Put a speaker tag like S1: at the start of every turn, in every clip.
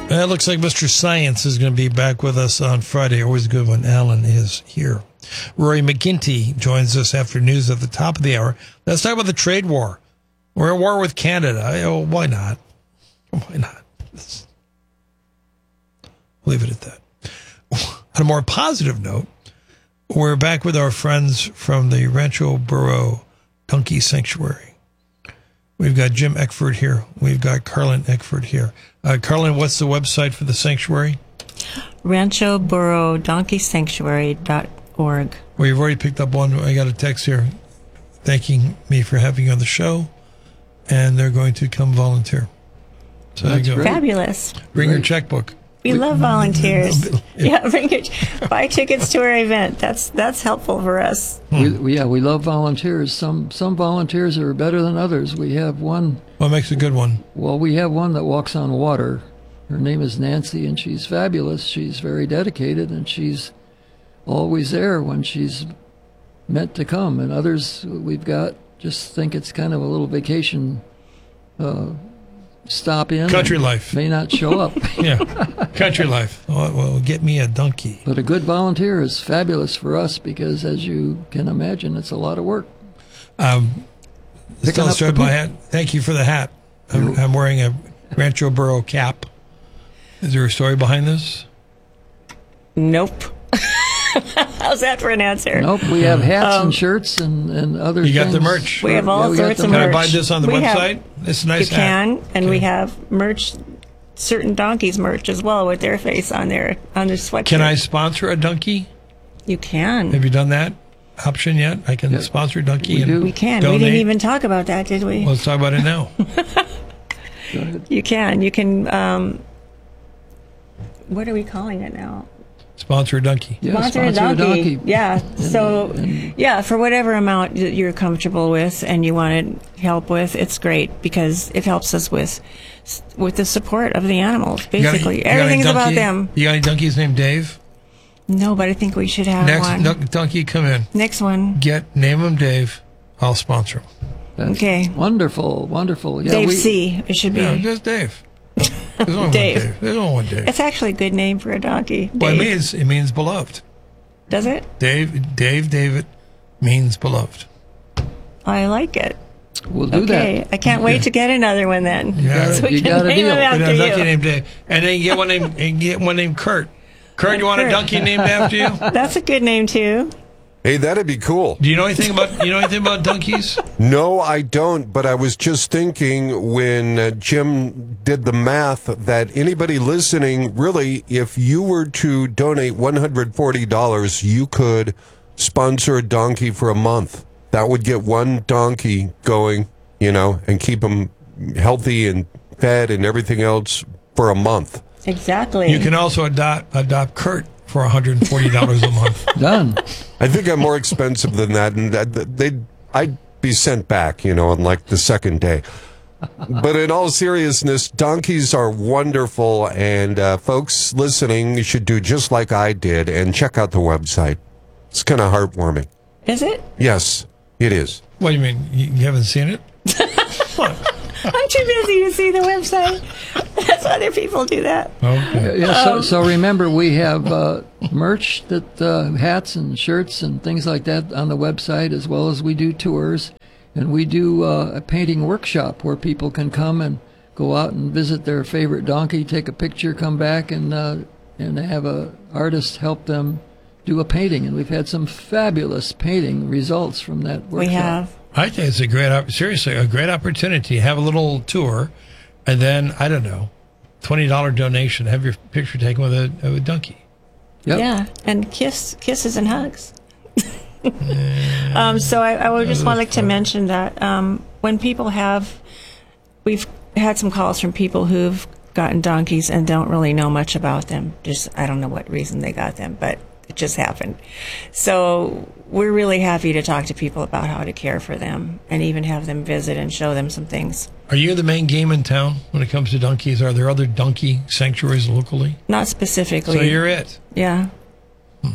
S1: It looks like Mr. Science is going to be back with us on Friday. Always good when Alan is here. Rory McGinty joins us after news at the top of the hour. Let's talk about the trade war. We're at war with Canada. Oh, why not? Why not? Leave it at that. On a more positive note, we're back with our friends from the Rancho Burro Donkey Sanctuary. We've got Jim Eckford here. We've got Carlin Eckford here. Carlin, what's the website for the sanctuary?
S2: Rancho Burro Donkey Sanctuary.org.
S1: Well, you've already picked up one. I got a text here thanking me for having you on the show, and they're going to come volunteer. So there you go.
S2: Fabulous.
S1: Bring your checkbook.
S2: We love volunteers. Buy tickets to our event. That's helpful for us.
S3: We love volunteers. Some volunteers are better than others. We have one.
S1: What makes a good one?
S3: Well, we have one that walks on water. Her name is Nancy, and she's fabulous. She's very dedicated, and she's always there when she's meant to come. And others we've got just think it's kind of a little vacation stop in.
S1: Country life.
S3: May not show up.
S1: Yeah, country life. Well, get me a donkey.
S3: But a good volunteer is fabulous for us because, as you can imagine, it's a lot of work.
S1: Let's start my hat. Thank you for the hat. I'm wearing a Rancho Burro cap. Is there a story behind this?
S2: Nope. How's that for an answer?
S3: Nope. We have hats and shirts and other things.
S1: You got the merch.
S2: We have all sorts of merch.
S1: Can I buy this on the website? It's a nice hat.
S2: You can, and we have merch, certain donkeys merch as well with their face on their sweatshirt.
S1: Can I sponsor a donkey?
S2: You can.
S1: Have you done that option yet? I can sponsor a donkey.
S2: We can.
S1: Donate.
S2: We didn't even talk about that, did we?
S1: Well, let's talk about it now.
S3: Go ahead.
S2: You can. You can. What are we calling it now?
S1: Sponsor a donkey.
S3: Yeah,
S2: sponsor a donkey. Yeah. So, for whatever amount that you're comfortable with and you want to help with, it's great because it helps us with the support of the animals. Basically, everything's about them.
S1: You got any donkeys named Dave?
S2: No, but I think we should have one.
S1: Next donkey, come in.
S2: Next one.
S1: Name him Dave. I'll sponsor him.
S3: That's
S2: okay.
S3: Wonderful. Yeah,
S2: Dave C. It should be.
S1: Yeah, just Dave. There's only
S2: Dave.
S1: There's only one Dave.
S2: It's actually a good name for a donkey.
S1: Well, it means beloved.
S2: Does it?
S1: David means beloved.
S2: I like it.
S3: We'll do that.
S2: I can't wait to get another one then.
S1: Yeah.
S2: So we
S3: You
S2: can
S3: got a
S2: name
S3: deal.
S2: him after
S1: A
S2: you.
S1: donkey named Dave, and then get one named Kurt. Kurt, you want a donkey named after you?
S2: That's a good name too.
S4: Hey, that'd be cool.
S1: Do you know anything about donkeys?
S4: No, I don't, but I was just thinking when Jim did the math that anybody listening, really, if you were to donate $140, you could sponsor a donkey for a month. That would get one donkey going, and keep them healthy and fed and everything else for a month.
S2: Exactly.
S1: You can also adopt Kurt for $140 a month.
S3: Done.
S4: I think I'm more expensive than that, and I'd be sent back, on like the second day. But in all seriousness, donkeys are wonderful, and folks listening, you should do just like I did and check out the website. It's kind of heartwarming.
S2: Is it?
S4: Yes, it is.
S1: What do you mean? You haven't seen it? What?
S2: I'm too busy to see the website. That's other people do that.
S1: Okay.
S3: Yeah, so remember, we have merch, hats and shirts and things like that on the website, as well as we do tours. And we do a painting workshop where people can come and go out and visit their favorite donkey, take a picture, come back, and have an artist help them do a painting. And we've had some fabulous painting results from that workshop.
S2: We have.
S1: I think it's a great opportunity. Have a little tour, and then, I don't know, $20 donation. Have your picture taken with a donkey.
S3: Yep.
S2: Yeah, and kisses and hugs. So I would just like to mention that when people we've had some calls from people who've gotten donkeys and don't really know much about them. I don't know what reason they got them, but it just happened. So we're really happy to talk to people about how to care for them and even have them visit and show them some things.
S1: Are you the main game in town when it comes to donkeys? Are there other donkey sanctuaries locally?
S2: Not specifically.
S1: So you're it.
S2: Yeah.
S1: All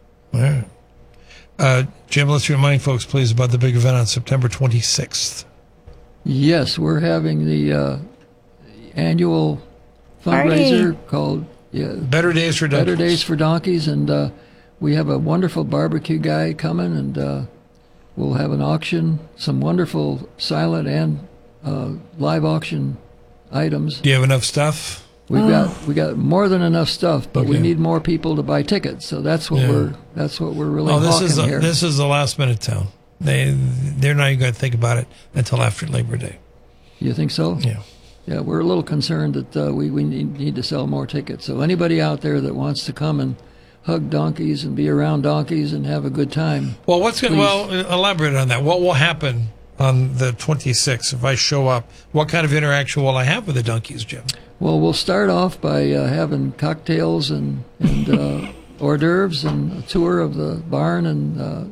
S1: right. Jim, let's remind folks, please, about the big event on September 26th.
S3: Yes, we're having the annual fundraiser called
S1: Better Days for Donkeys.
S3: Better Days for Donkeys, and we have a wonderful barbecue guy coming, and we'll have an auction, some wonderful silent and live auction items.
S1: Do you have enough stuff?
S3: We got more than enough stuff, but we
S1: Okay.
S3: need more people to buy tickets. So that's what we're really hawking here.
S1: This is the last minute town. They're not even going to think about it until after Labor Day.
S3: You think so?
S1: Yeah.
S3: Yeah, we're a little concerned that we need to sell more tickets. So anybody out there that wants to come and hug donkeys and be around donkeys and have a good time.
S1: Well, elaborate on that. What will happen on the 26th if I show up? What kind of interaction will I have with the donkeys, Jim?
S3: Well, we'll start off by having cocktails and hors d'oeuvres and a tour of the barn and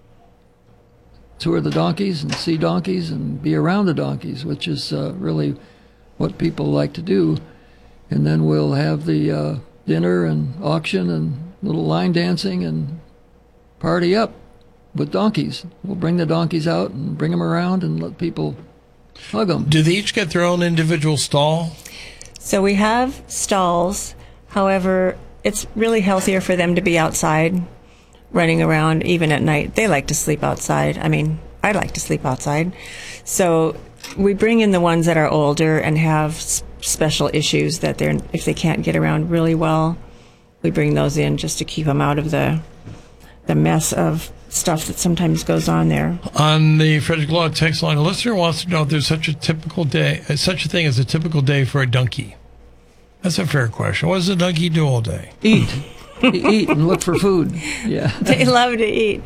S3: tour the donkeys and see donkeys and be around the donkeys, which is really what people like to do. And then we'll have the dinner and auction and little line dancing and party up with donkeys. We'll bring the donkeys out and bring them around and let people hug them.
S1: Do they each get their own individual stall?
S2: So we have stalls. However, it's really healthier for them to be outside, running around even at night. They like to sleep outside. I mean, I like to sleep outside. So we bring in the ones that are older and have special issues that if they can't get around really well, we bring those in just to keep them out of the mess of stuff that sometimes goes on there.
S1: On the Frederick Law text line, a listener wants to know if there's such a thing as a typical day for a donkey. That's a fair question. What does a donkey do all day?
S3: Eat. Eat and look for food. Yeah.
S2: They love to eat.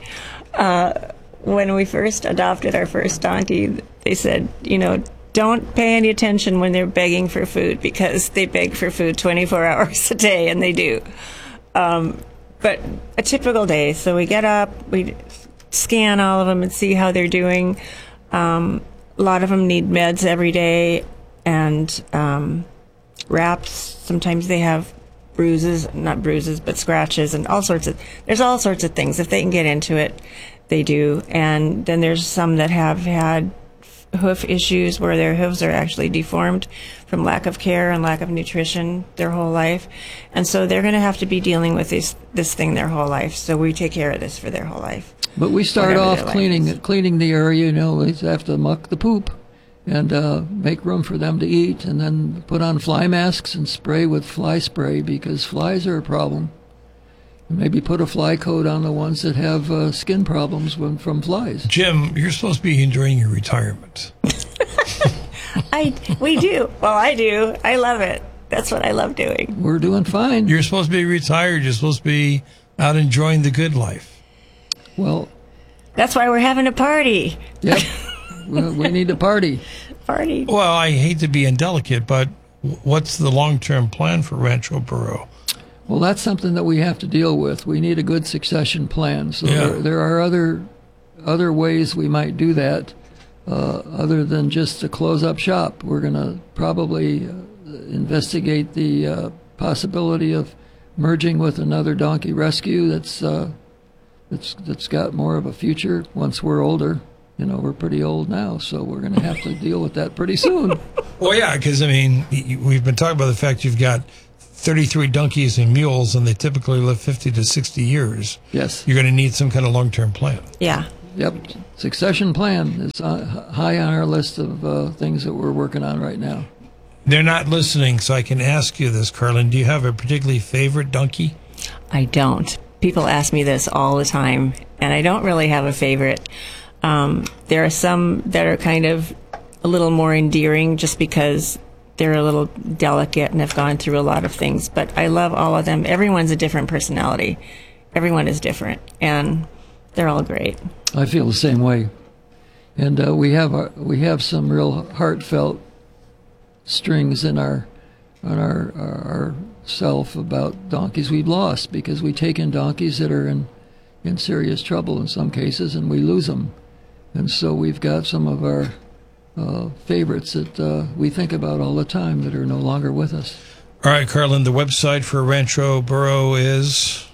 S2: When we first adopted our first donkey, they said, don't pay any attention when they're begging for food, because they beg for food 24 hours a day, and they do. But a typical day, so we get up, we scan all of them and see how they're doing. A lot of them need meds every day and wraps. Sometimes they have not bruises, but scratches and there's all sorts of things. If they can get into it, they do. And then there's some that have had hoof issues where their hooves are actually deformed from lack of care and lack of nutrition their whole life. And so they're going to have to be dealing with this thing their whole life. So we take care of this for their whole life.
S3: But we start
S2: Whatever
S3: off
S2: their life
S3: cleaning
S2: is.
S3: the area, we have to muck the poop and make room for them to eat, and then put on fly masks and spray with fly spray because flies are a problem. And maybe put a fly coat on the ones that have skin problems from flies.
S1: Jim, you're supposed to be enjoying your retirement.
S2: We do. Well, I do. I love it. That's what I love doing.
S3: We're doing fine.
S1: You're supposed to be retired. You're supposed to be out enjoying the good life.
S3: Well,
S2: That's why we're having a party.
S3: yep. We need a party.
S2: Party.
S1: Well, I hate to be indelicate, but what's the long-term plan for Rancho Burro?
S3: Well, that's something that we have to deal with. We need a good succession plan. So there are other ways we might do that, other than just to close up shop. We're going to probably investigate the possibility of merging with another donkey rescue that's got more of a future once we're older. We're pretty old now, so we're going to have to deal with that pretty soon.
S1: Well, yeah, because, we've been talking about the fact you've got 33 donkeys and mules, and they typically live 50 to 60 years.
S3: Yes.
S1: You're going to need some kind of long-term plan.
S2: Yeah.
S3: Yep. Succession plan is high on our list of things that we're working on right now.
S1: They're not listening, so I can ask you this, Carlin. Do you have a particularly favorite donkey?
S2: I don't. People ask me this all the time, and I don't really have a favorite. There are some that are kind of a little more endearing just because they're a little delicate and have gone through a lot of things. But I love all of them. Everyone's a different personality. Everyone is different, and they're all great.
S3: I feel the same way. And we have some real heartfelt strings in our self about donkeys we've lost, because we take in donkeys that are in serious trouble in some cases, and we lose them. And so we've got some of our favorites that we think about all the time that are no longer with us.
S1: All right, Carlin, the website for Rancho Burro is?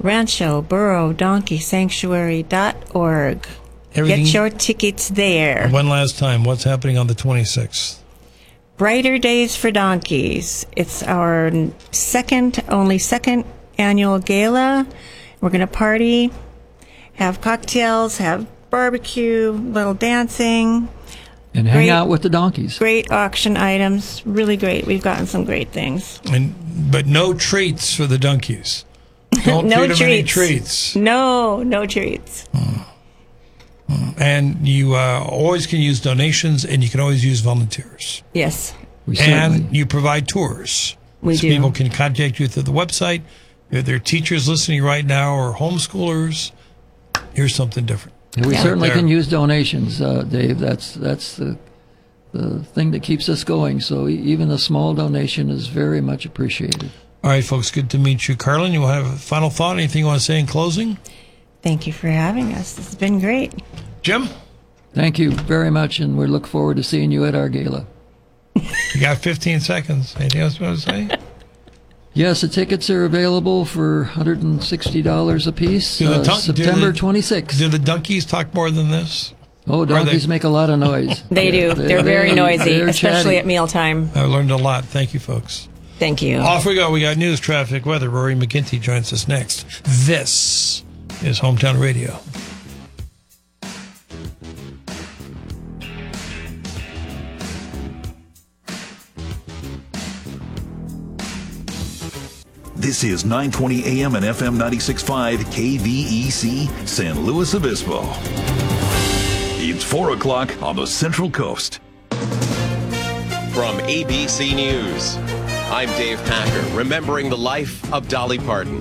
S2: RanchoBurroDonkeySanctuary.org. Get your tickets there.
S1: One last time, what's happening on the 26th?
S2: Brighter Days for Donkeys. It's our second annual gala. We're going to party, have cocktails, have barbecue, little dancing.
S3: And hang out with the donkeys.
S2: Great auction items. Really great. We've gotten some great things.
S1: But no treats for the donkeys. Don't
S2: No
S1: feed them any treats.
S2: No treats.
S1: And you always can use donations, and you can always use volunteers.
S2: Yes.
S1: And you provide tours.
S2: We
S1: so
S2: do.
S1: People can contact you through the website. If they're teachers listening right now or homeschoolers, here's something different.
S3: We certainly
S1: There.
S3: can use donations, Dave. That's the thing that keeps us going. So even a small donation is very much appreciated.
S1: All right, folks, good to meet you. Carlin, you want to have a final thought? Anything you want to say in closing?
S2: Thank you for having us. This has been great.
S1: Jim?
S3: Thank you very much, and we look forward to seeing you at our gala.
S1: You got 15 seconds. Anything else you want to say?
S3: Yes, the tickets are available for $160 a piece. September 26th.
S1: Do the donkeys talk more than this?
S3: Oh, donkeys make a lot of noise.
S2: They do. They're very noisy,
S3: they're
S2: especially
S3: chatty.
S2: at mealtime.
S1: I learned a lot. Thank you, folks.
S2: Thank you.
S1: Off we go. We got news, traffic, weather. Rory McGinty joins us next. This is Hometown Radio.
S5: This is 920 AM and FM 96.5 KVEC San Luis Obispo. It's 4 o'clock on the Central Coast.
S6: From ABC News, I'm Dave Packer, remembering the life of Dolly Parton.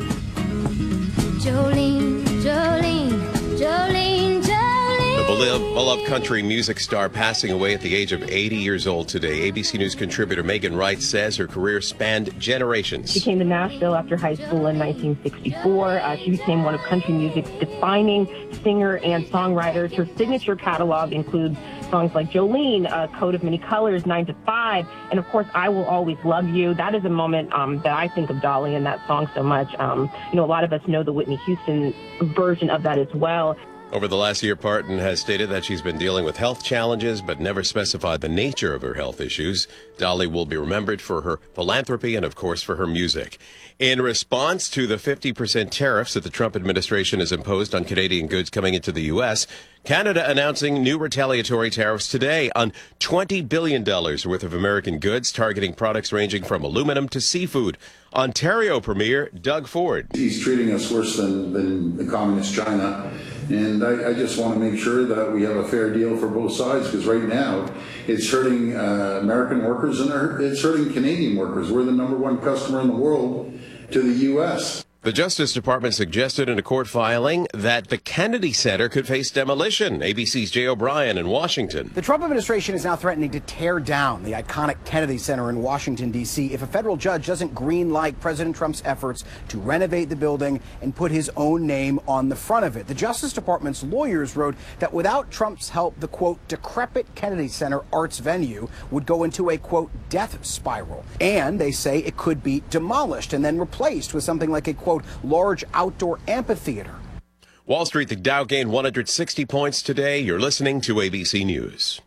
S7: Jolene, Jolene, Jolene, Jolene.
S6: The beloved country music star passing away at the age of 80 years old today. ABC News contributor Megan Wright says her career spanned generations.
S8: She came to Nashville after high school in 1964. She became one of country music's defining singer and songwriters. Her signature catalog includes songs like Jolene, Coat of Many Colors, 9 to 5, and of course, I Will Always Love You. That is a moment that I think of Dolly and that song so much. A lot of us know the Whitney Houston version of that as well.
S6: Over the last year, Parton has stated that she's been dealing with health challenges, but never specified the nature of her health issues. Dolly will be remembered for her philanthropy and, of course, for her music. In response to the 50% tariffs that the Trump administration has imposed on Canadian goods coming into the U.S., Canada announcing new retaliatory tariffs today on $20 billion worth of American goods, targeting products ranging from aluminum to seafood. Ontario Premier Doug Ford.
S9: He's treating us worse than the communist China. And I just want to make sure that we have a fair deal for both sides, because right now it's hurting American workers and it's hurting Canadian workers. We're the #1 customer in the world to the U.S.
S6: The Justice Department suggested in a court filing that the Kennedy Center could face demolition. ABC's Jay O'Brien in Washington.
S10: The Trump administration is now threatening to tear down the iconic Kennedy Center in Washington, D.C. if a federal judge doesn't green-light President Trump's efforts to renovate the building and put his own name on the front of it. The Justice Department's lawyers wrote that without Trump's help, the, quote, decrepit Kennedy Center arts venue would go into a, quote, death spiral. And they say it could be demolished and then replaced with something like a, quote, large outdoor amphitheater.
S6: Wall Street, the Dow gained 160 points today. You're listening to ABC News.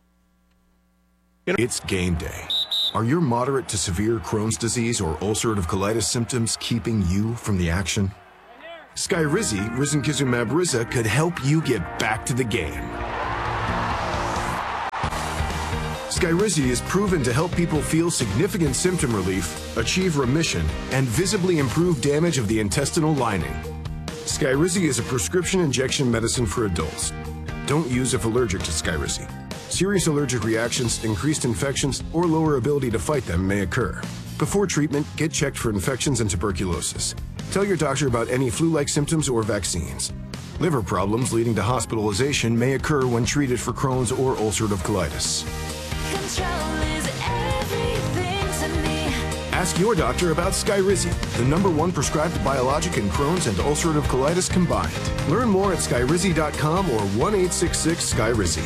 S11: It's game day. Are your moderate to severe Crohn's disease or ulcerative colitis symptoms keeping you from the action? Skyrizi, risankizumab Riza, could help you get back to the game. Skyrizi is proven to help people feel significant symptom relief, achieve remission, and visibly improve damage of the intestinal lining. Skyrizi is a prescription injection medicine for adults. Don't use if allergic to Skyrizi. Serious allergic reactions, increased infections, or lower ability to fight them may occur. Before treatment, get checked for infections and tuberculosis. Tell your doctor about any flu-like symptoms or vaccines. Liver problems leading to hospitalization may occur when treated for Crohn's or ulcerative colitis. Ask your doctor about Skyrizi, the #1 prescribed biologic in Crohn's and ulcerative colitis combined. Learn more at skyrizi.com or 1-866-SKYRIZI.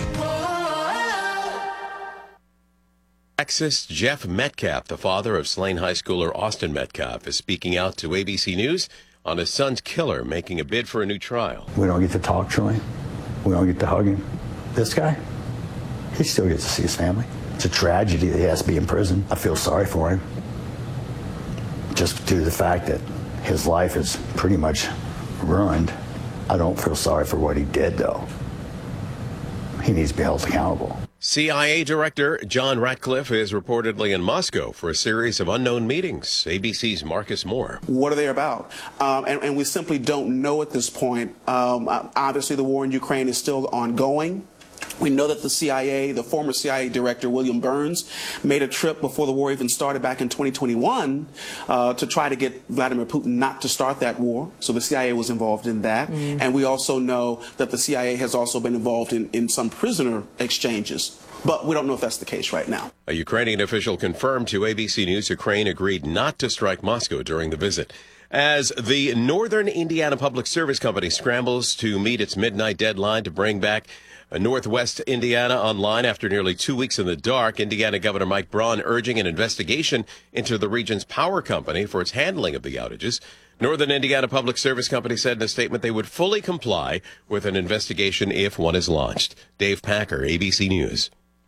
S6: Texas Jeff Metcalf, the father of slain high schooler Austin Metcalf, is speaking out to ABC News on his son's killer making a bid for a new trial.
S12: We don't get to talk to him. We don't get to hug him. This guy, he still gets to see his family. It's a tragedy that he has to be in prison. I feel sorry for him, just due to the fact that his life is pretty much ruined. I don't feel sorry for what he did, though. He needs to be held accountable.
S6: CIA Director John Ratcliffe is reportedly in Moscow for a series of unknown meetings. ABC's Marcus Moore.
S13: What are they about? And we simply don't know at this point. Obviously, the war in Ukraine is still ongoing. We know that the CIA, the former CIA director, William Burns, made a trip before the war even started back in 2021 to try to get Vladimir Putin not to start that war. So the CIA was involved in that. And we also know that the CIA has also been involved in some prisoner exchanges. But we don't know if that's the case right now.
S6: A Ukrainian official confirmed to ABC News Ukraine agreed not to strike Moscow during the visit. As the Northern Indiana Public Service Company scrambles to meet its midnight deadline to bring back Northwest Indiana online after nearly 2 weeks in the dark, Indiana Governor Mike Braun urging an investigation into the region's power company for its handling of the outages. Northern Indiana Public Service Company said in a statement they would fully comply with an investigation if one is launched. Dave Packer, ABC News.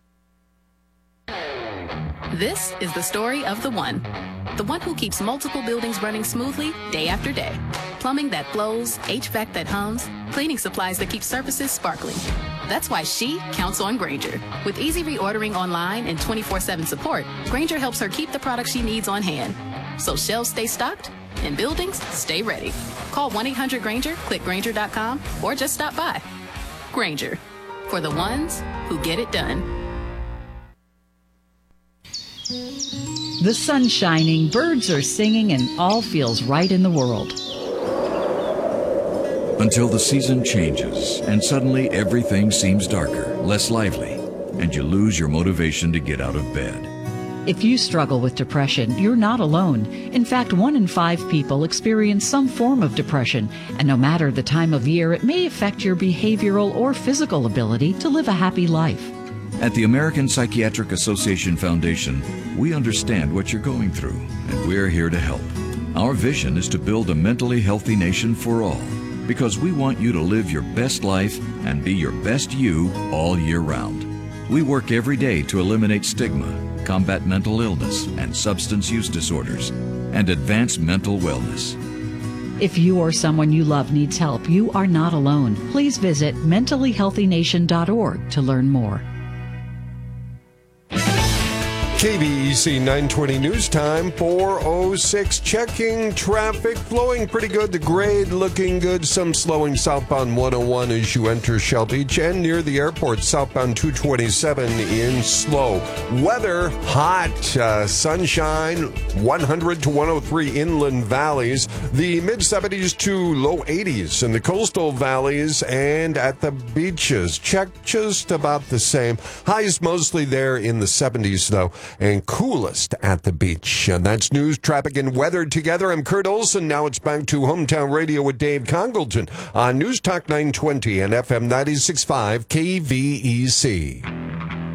S14: This is the story of the one who keeps multiple buildings running smoothly day after day. Plumbing that flows, HVAC that hums, cleaning supplies that keep surfaces sparkling. That's why she counts on Grainger. With easy reordering online and 24/7 support, Grainger helps her keep the products she needs on hand. So shelves stay stocked and buildings stay ready. Call 1-800-GRAINGER, click Grainger.com, or just stop by. Grainger, for the ones who get it done.
S15: The sun's shining, birds are singing, and all feels right in the world.
S16: Until the season changes, and suddenly everything seems darker, less lively, and you lose your motivation to get out of bed.
S15: If you struggle with depression, you're not alone. In fact, 1 in 5 people experience some form of depression, and no matter the time of year, it may affect your behavioral or physical ability to live a happy life.
S16: At the American Psychiatric Association Foundation, we understand what you're going through, and we're here to help. Our vision is to build a mentally healthy nation for all, because we want you to live your best life and be your best you all year round. We work every day to eliminate stigma, combat mental illness and substance use disorders, and advance mental wellness.
S15: If you or someone you love needs help, you are not alone. Please visit mentallyhealthynation.org to learn more.
S4: KVEC 920 News Time, 4:06. Checking traffic, flowing pretty good. The grade looking good. Some slowing southbound 101 as you enter Shell Beach, and near the airport, southbound 227 in slow. Weather, hot, sunshine, 100 to 103 inland valleys. The mid-70s to low 80s in the coastal valleys and at the beaches. Check just about the same. Highs mostly there in the 70s, though, and coolest at the beach. And that's news, traffic, and weather together. I'm Kurt Olson. Now it's back to Hometown Radio with Dave Congleton on News Talk 920 and FM 96.5 KVEC.